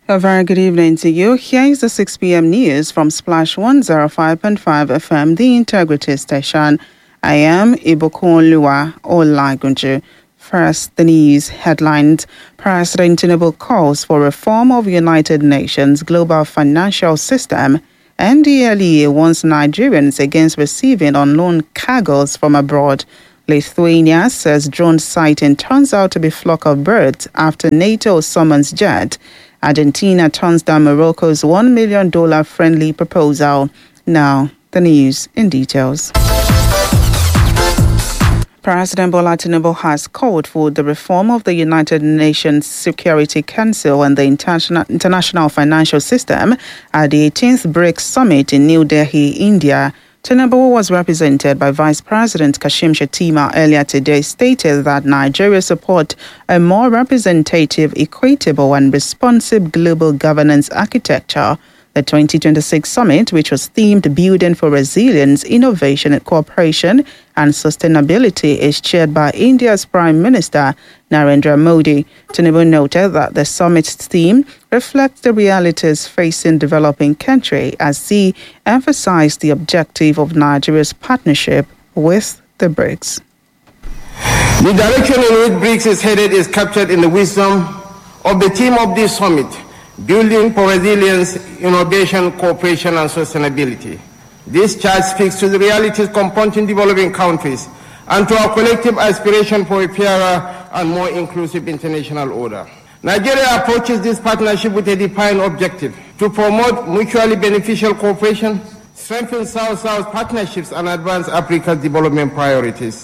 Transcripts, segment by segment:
A very good evening to you. Here is the 6 p.m. news from Splash 105.5 FM, the Integrity Station. I am Ibukunluwa Olagunju. First, the news headlines. President Tinubu calls for reform of United Nations global financial system. NDLEA warns Nigerians against receiving on loan cargoes from abroad. Lithuania says drone sighting turns out to be flock of birds after NATO summons jet. Argentina turns down Morocco's $1 million friendly proposal. Now, the news in details. President Bola Tinubu has called for the reform of the United Nations Security Council and the international financial system at the 18th BRICS Summit in New Delhi, India. Tinubu was represented by Vice President Kashim Shettima earlier today, stated that Nigeria support a more representative, equitable and responsive global governance architecture. The 2026 summit, which was themed Building for Resilience, Innovation, Cooperation and Sustainability, is chaired by India's Prime Minister Narendra Modi. Tinubu noted that the summit's theme reflects the realities facing developing countries as he emphasized the objective of Nigeria's partnership with the BRICS. The direction in which BRICS is headed is captured in the wisdom of the theme of this summit: Building for Resilience, Innovation, Cooperation and Sustainability. This chart speaks to the realities confronting developing countries and to our collective aspiration for a fairer and more inclusive international order. Nigeria approaches this partnership with a defined objective: to promote mutually beneficial cooperation, strengthen South-South partnerships and advance Africa's development priorities.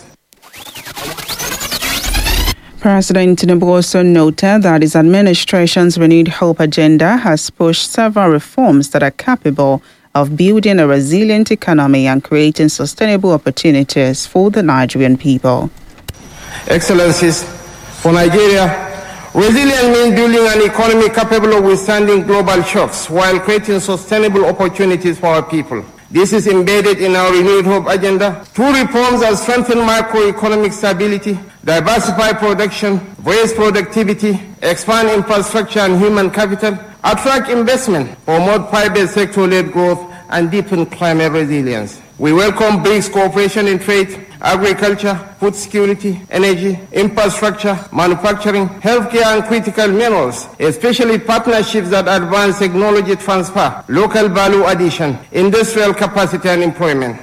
President Tinubu also noted that his administration's renewed hope agenda has pushed several reforms that are capable of building a resilient economy and creating sustainable opportunities for the Nigerian people. Excellencies, for Nigeria, resilience means building an economy capable of withstanding global shocks while creating sustainable opportunities for our people. This is embedded in our renewed hope agenda. Two reforms that strengthen macroeconomic stability, diversify production, raise productivity, expand infrastructure and human capital, attract investment, promote private sector-led growth, and deepen climate resilience. We welcome BRICS cooperation in trade, agriculture, food security, energy, infrastructure, manufacturing, healthcare and critical minerals, especially partnerships that advance technology transfer, local value addition, industrial capacity and employment.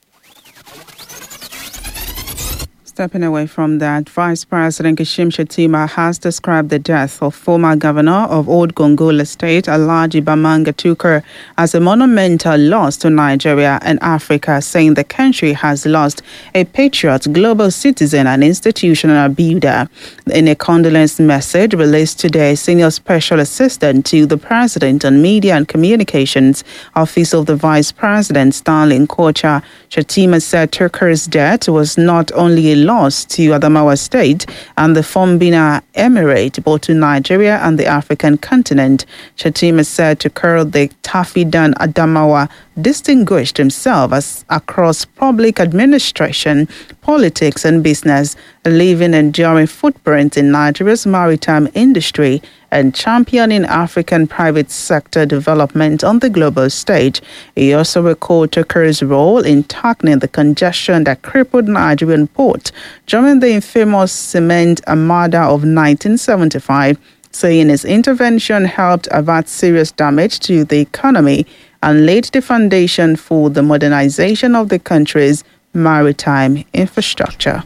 Stepping away from that, Vice President Kashim Shettima has described the death of former governor of Old Gongola State, Alhaji Bamanga Tukur, as a monumental loss to Nigeria and Africa, saying the country has lost a patriot, global citizen and institutional builder. In a condolence message released today, Senior Special Assistant to the President on Media and Communications, Office of the Vice President, Stanley Nkocha, Shettima said Tukur's death was not only a loss to Adamawa State and the Fombina Emirate, but to Nigeria and the African continent. Shettima said Tukur, the Tafidan Adamawa, distinguished himself as across public administration, politics and business, leaving enduring footprint in Nigeria's maritime industry and championing African private sector development on the global stage. He also recalled Tukur's role in tackling the congestion that crippled Nigerian port during the infamous cement armada of 1975, saying his intervention helped avert serious damage to the economy and laid the foundation for the modernization of the country's maritime infrastructure.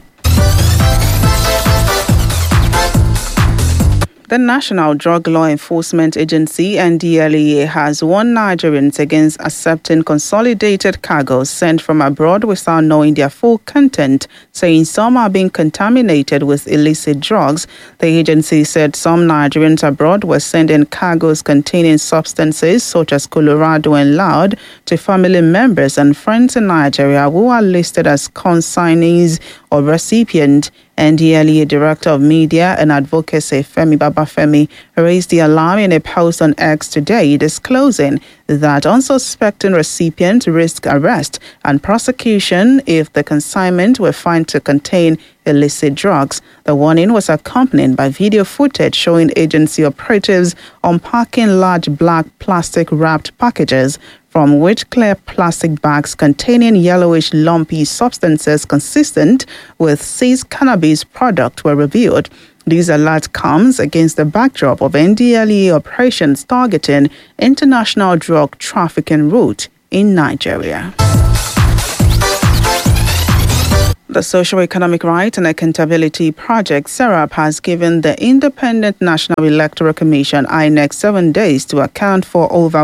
The National Drug Law Enforcement Agency, NDLEA, has warned Nigerians against accepting consolidated cargoes sent from abroad without knowing their full content, saying some are being contaminated with illicit drugs. The agency said some Nigerians abroad were sending cargoes containing substances such as Colorado and Loud to family members and friends in Nigeria who are listed as consignees or recipients. NDLEA Director of Media and Advocacy Femi Babafemi raised the alarm in a post on X today, disclosing that unsuspecting recipients risk arrest and prosecution if the consignment were found to contain illicit drugs. The warning was accompanied by video footage showing agency operatives unpacking large black plastic-wrapped packages from which clear plastic bags containing yellowish lumpy substances consistent with seized cannabis product were revealed. These alert comes against the backdrop of NDLEA operations targeting international drug trafficking route in Nigeria. The Socio-Economic Rights and Accountability Project, SERAP, has given the Independent National Electoral Commission, INEC, 7 days to account for over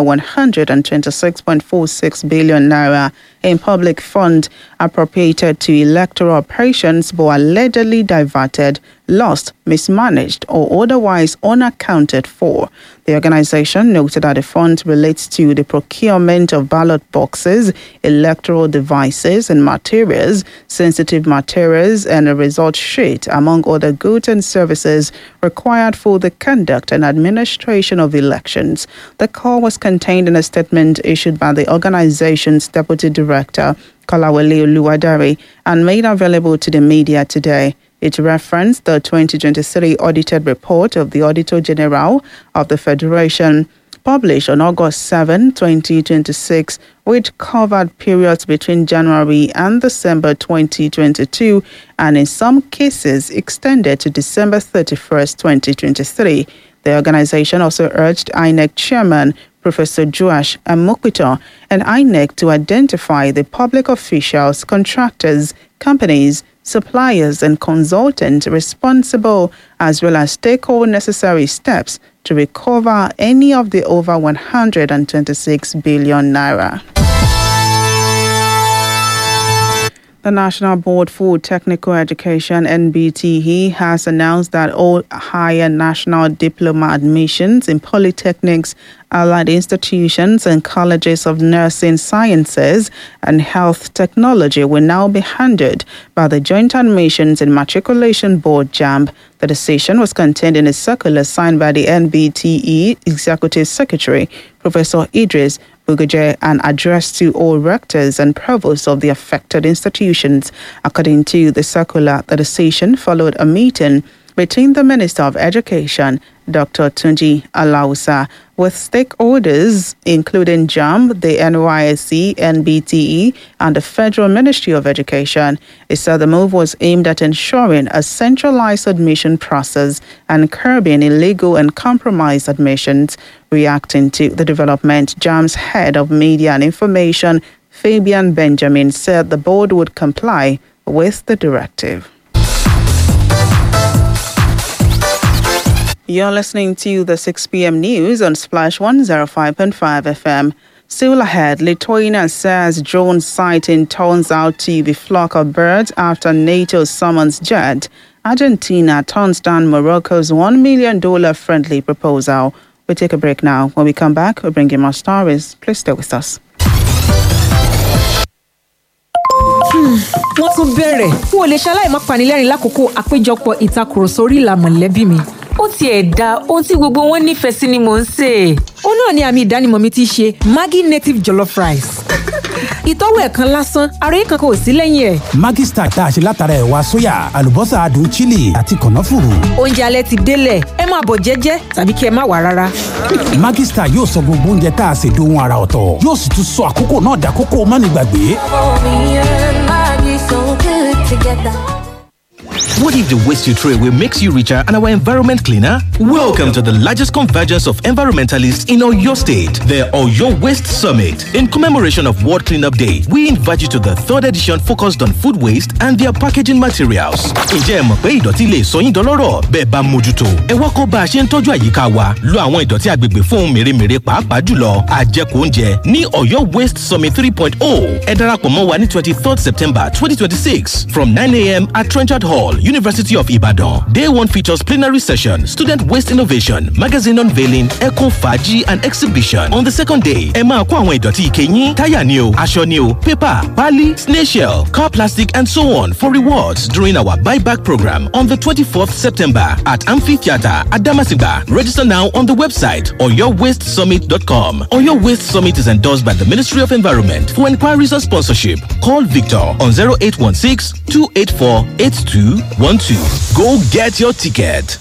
126.46 billion naira in public funds appropriated to electoral operations but allegedly diverted, lost, mismanaged, or otherwise unaccounted for. The organization noted that the fund relates to the procurement of ballot boxes, electoral devices and materials, sensitive materials, and a result sheet, among other goods and services required for the conduct and administration of elections. The call was contained in a statement issued by the organization's deputy director, Kolawole Oluwadare, and made available to the media today. It referenced the 2023 audited report of the Auditor General of the Federation, published on August 7, 2026, which covered periods between January and December 2022, and in some cases extended to December 31st, 2023. The organization also urged INEC Chairman Professor Joash Amokwito and INEC to identify the public officials, contractors, companies, suppliers and consultants responsible, as well as take all necessary steps to recover any of the over 126 billion naira. The National Board for Technical Education, NBTE, has announced that all higher national diploma admissions in polytechnics, allied institutions and colleges of nursing sciences and health technology will now be handled by the Joint Admissions and Matriculation Board, JAMB. The decision was contained in a circular signed by the NBTE Executive Secretary, Professor Idris Bugaje, and addressed to all rectors and provosts of the affected institutions. According to the circular, the decision followed a meeting between the Minister of Education, Dr. Tunji Alausa, with stakeholders including JAMB, the NYSC, NBTE, and the Federal Ministry of Education. It said the move was aimed at ensuring a centralized admission process and curbing illegal and compromised admissions. Reacting to the development, JAMB's head of media and information, Fabian Benjamin, said the board would comply with the directive. You're listening to the 6 p.m. news on Splash 105.5 FM. Still ahead, Lithuania says drone sighting turns out to be flock of birds after NATO summons jet. Argentina turns down Morocco's $1 million friendly proposal. We'll take a break now. When we come back, we'll bring you more stories. Please stay with us. Wọ́n tún bẹ̀rẹ̀. N ò lè ṣaláì má panilẹ́rìn lákòókò àpéjọpọ̀ ìtakùrọ̀sọ orí ìlà mọ̀lẹ́bí mi. Ó tiẹ̀ da ohun tí gbogbo wọn nífẹ̀ẹ́ sí ni mò ń sè. Ó náà ni àmì ìdánimọ̀ mi ti ṣe Maggi native jollof rice. Ìtọ́wò ẹ̀kan lásán, ara yìí kankan ò sí lẹ́yìn ẹ̀. Maggi Star tá a ṣe látara ẹ̀wà sóyà, àlùbọ́sà adùn chili àti kànáfùrù. Oúnjẹ alẹ́ ti délẹ̀, ẹ máa bọ̀ jẹ́jẹ́ tàbí kí ẹ má wá rárá. Maggi Star yóò sọ gbogbo oúnjẹ tá a ṣe dohun àrà ọ̀tọ̀. Yóò sì tún sọ àkókò náà dàkókò mánigbàgbé. So good together. What if the waste you throw away makes you richer and our environment cleaner? Welcome to the largest convergence of environmentalists in Oyo State, the Oyo Waste Summit. In commemoration of World Cleanup Day, we invite you to the 3rd edition focused on food waste and their packaging materials. Ǹjẹ́ ẹ mọ̀ pé ìdọ̀tí lè sọ yín dọlọ́rọ̀ bẹ́ẹ̀ bá mójútó? Ẹ wá kọ́ bá a ṣe ń tọ́jú àyíká wa, lo àwọn ìdọ̀tí agbègbè fún ohun mèremère pàápàá jùlọ àjẹkù oúnjẹ ní Oyo Waste Summit 3.0. Ẹ darapọ̀ mọ́ wa ní 23rd September 2026 from 9 a.m. at Trenchard Hall, Hall, University of Ibadan. Day 1 features plenary session, student waste innovation, magazine unveiling, eco faji and exhibition. On the second day, Emma Kwangwe Doti Kenyi, Taya New, Asho New, paper, pali, snail shell, car plastic, and so on for rewards during our buyback program on the 24th September at Amphitheatre at Damasinga. Register now on the website oyowastesummit.com. Oyo Waste Summit is endorsed by the Ministry of Environment. For inquiries or sponsorship, call Victor on 0816-284-8212. Go get your ticket.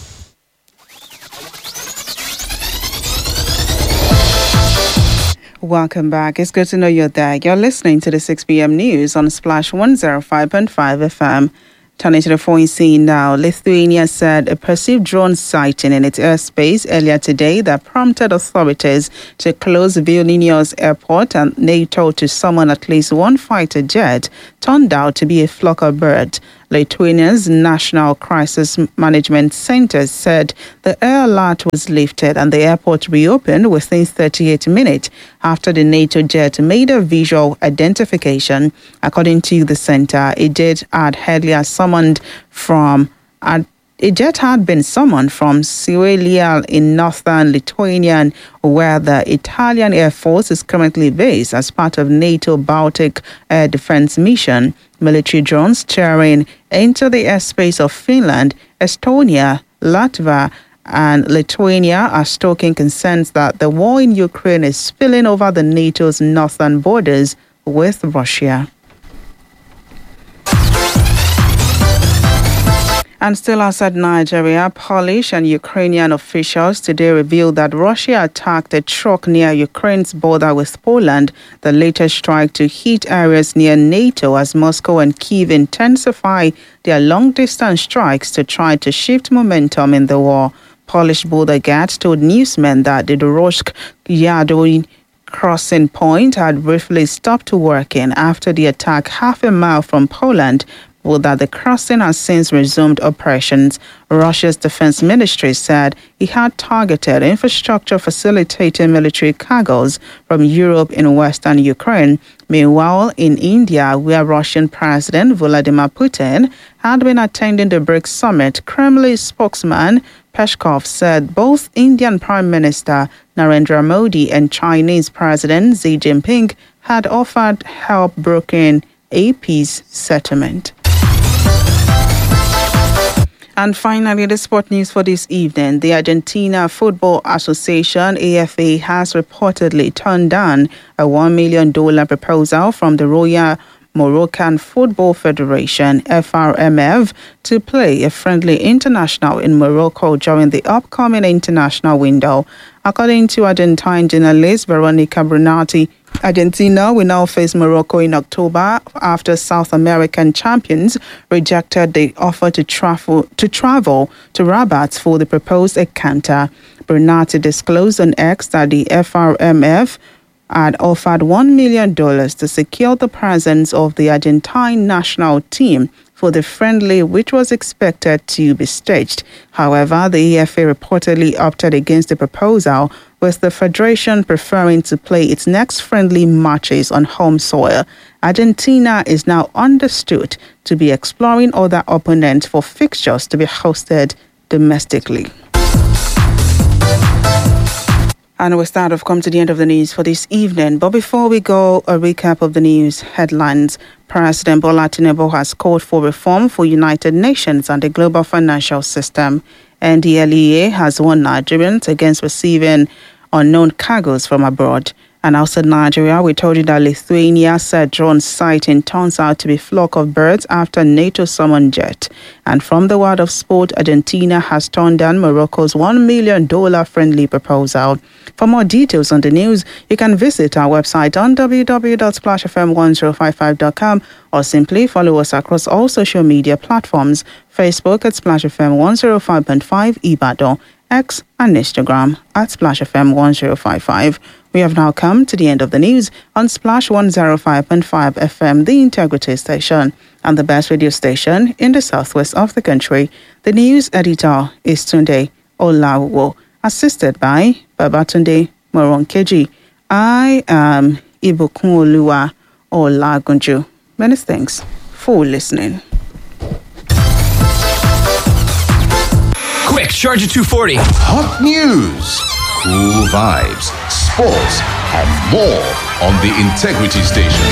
Welcome back. It's good to know you're there. You're listening to the 6 p.m. news on Splash 105.5 FM. Turning to the foreign scene now, Lithuania said a perceived drone sighting in its airspace earlier today that prompted authorities to close Vilnius airport and NATO to summon at least one fighter jet turned out to be a flock of birds. Lithuania's National Crisis Management Center said the air alert was lifted and the airport reopened within 38 minutes after the NATO jet made a visual identification. According to the center, a jet had been summoned from Silesia in northern Lithuania, where the Italian Air Force is currently based as part of NATO Baltic Air Defense Mission. Military drones tearing into the airspace of Finland, Estonia, Latvia, and Lithuania are stoking concerns that the war in Ukraine is spilling over the NATO's northern borders with Russia. And still outside Nigeria, Polish and Ukrainian officials today revealed that Russia attacked a truck near Ukraine's border with Poland, the latest strike to hit areas near NATO as Moscow and Kyiv intensify their long-distance strikes to try to shift momentum in the war. Polish border guards told newsmen that the Doroshk-Yadoin crossing point had briefly stopped working after the attack half a mile from Poland, but that the crossing has since resumed operations. Russia's defense ministry said it had targeted infrastructure facilitating military cargoes from Europe in western Ukraine. Meanwhile, in India, where Russian President Vladimir Putin had been attending the BRICS summit, Kremlin spokesman Peskov said both Indian Prime Minister Narendra Modi and Chinese President Xi Jinping had offered help brokering a peace settlement. And finally, the sport news for this evening. The Argentina Football Association, AFA, has reportedly turned down a $1 million proposal from the Royal Moroccan Football Federation, FRMF, to play a friendly international in Morocco during the upcoming international window. According to Argentine journalist Veronica Brunati, Argentina will now face Morocco in October after South American champions rejected the offer to travel to Rabat for the proposed encounter. Brunati disclosed on X that the FRMF had offered $1 million to secure the presence of the Argentine national team for the friendly, which was expected to be staged. However, the EFA reportedly opted against the proposal, with the federation preferring to play its next friendly matches on home soil. Argentina is now understood to be exploring other opponents for fixtures to be hosted domestically. And with that, we've come to the end of the news for this evening. But before we go, a recap of the news headlines. President Bola Tinubu has called for reform for United Nations and the global financial system. NDLEA has warned Nigerians against receiving unknown cargoes from abroad. And outside Nigeria, we told you that Lithuania said drone sighting turns out to be flock of birds after NATO summoned jet. And from the world of sport, Argentina has turned down Morocco's $1 million friendly proposal. For more details on the news, you can visit our website on www.splashfm1055.com or simply follow us across all social media platforms, Facebook at SplashFM105.5 Ibadan, X and Instagram at SplashFM1055. We have now come to the end of the news on Splash 105.5 FM, the Integrity Station, and the best radio station in the southwest of the country. The news editor is Tunde Olawo, assisted by Babatunde Moronkeji. I am Ibukunoluwa Olagunju. Many thanks for listening. Quick, charge at 240. Hot news, cool vibes, sports, and more on the Integrity Station.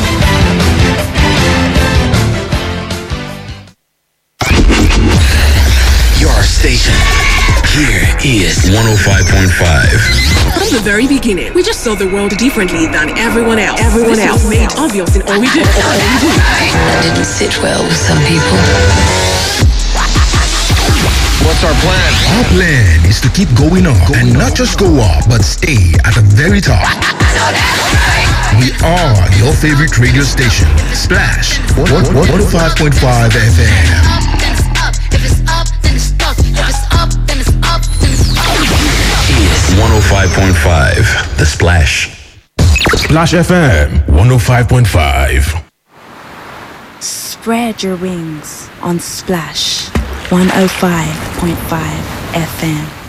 Your station. Here is 105.5. From the very beginning, we just saw the world differently than everyone else. Everyone else made obvious in all we do. That didn't sit well with some people. What's our plan? Our plan is to keep going up and not just go up, but stay at the very top. We are your favorite radio station, Splash 105.5 FM. 105.5, The Splash. Splash FM 105.5. Spread your wings on Splash 105.5 FM.